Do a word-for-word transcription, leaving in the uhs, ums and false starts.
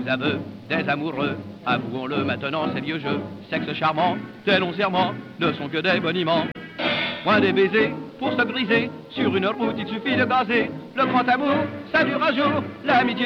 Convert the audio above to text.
aux aveux des amoureux. Avouons-le maintenant, ces vieux jeux, sexe charmant, tes longs serments ne sont que des boniments. Moins des baisers pour se briser, sur une route il suffit de gazer. Le grand amour, ça dure un jour, l'amitié